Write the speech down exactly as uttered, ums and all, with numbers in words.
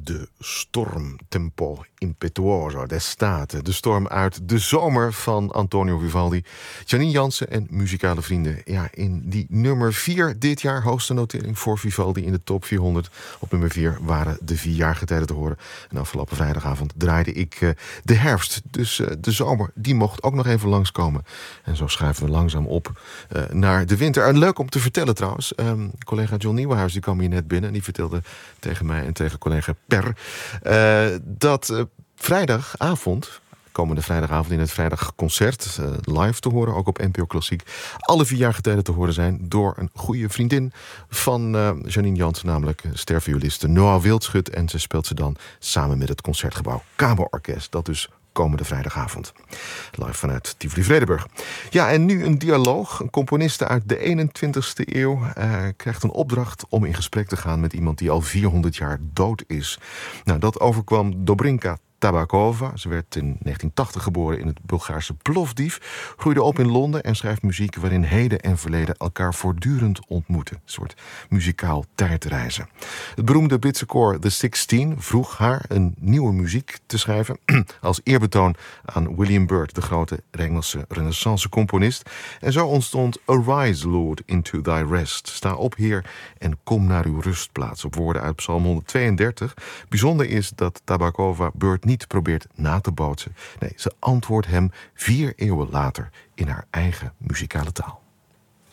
de storm Tempo Impetuoso d'Estate. De storm uit de zomer van Antonio Vivaldi. Janine Jansen en muzikale vrienden. Ja, in die nummer vier dit jaar, hoogste notering voor Vivaldi in de top vierhonderd. Op nummer vier waren de vier jaargetijden te horen. En afgelopen vrijdagavond draaide ik uh, de herfst. Dus uh, de zomer, die mocht ook nog even langskomen. En zo schuiven we langzaam op uh, naar de winter. En leuk om te vertellen trouwens. Um, collega John Nieuwenhuis, die kwam hier net binnen. En die vertelde tegen mij en tegen collega Per... Uh, dat uh, vrijdagavond... komende vrijdagavond in het vrijdagconcert uh, live te horen, ook op N P O Klassiek, alle vier jaargetijden te horen zijn door een goede vriendin van uh, Janine Jansen, namelijk stervioliste Noah Wildschut. En ze speelt ze dan samen met het Concertgebouw Kamerorkest. Dat dus komende vrijdagavond. Live vanuit Tivoli-Vredenburg. Ja, en nu een dialoog. Een componiste uit de eenentwintigste eeuw uh, krijgt een opdracht om in gesprek te gaan met iemand die al vierhonderd jaar dood is. Nou, dat overkwam Dobrinka Tabakova. Ze werd in negentien tachtig geboren in het Bulgaarse Plovdiv, groeide op in Londen en schrijft muziek waarin heden en verleden elkaar voortdurend ontmoeten. Een soort muzikaal tijdreizen. Het beroemde Britse koor The Sixteen vroeg haar een nieuwe muziek te schrijven als eerbetoon aan William Byrd, de grote Engelse renaissance-componist. En zo ontstond Arise, Lord, into thy rest. Sta op, Heer, en kom naar uw rustplaats. Op woorden uit Psalm honderdtweeëndertig. Bijzonder is dat Tabakova Byrd niet probeert na te bootsen. Nee, ze antwoordt hem vier eeuwen later in haar eigen muzikale taal.